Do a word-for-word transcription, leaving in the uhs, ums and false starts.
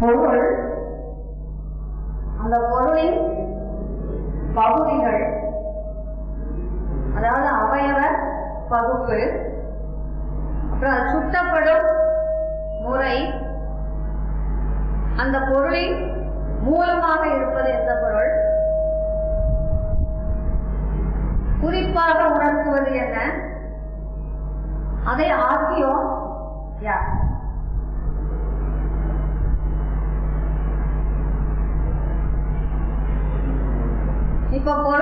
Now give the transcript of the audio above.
பொருள், அந்த பொருளின் பகுதிகள், அதாவது அவயவ பகுப்பு, அப்புறம் அது சுட்டப்படும் முறை, அந்த பொருளின் மூலமாக இருப்பது எந்த பொருள், குறிப்பாக உணர்த்துவது என்ன, அதை ஆக்கியோம் யார்? இப்ப பொருள்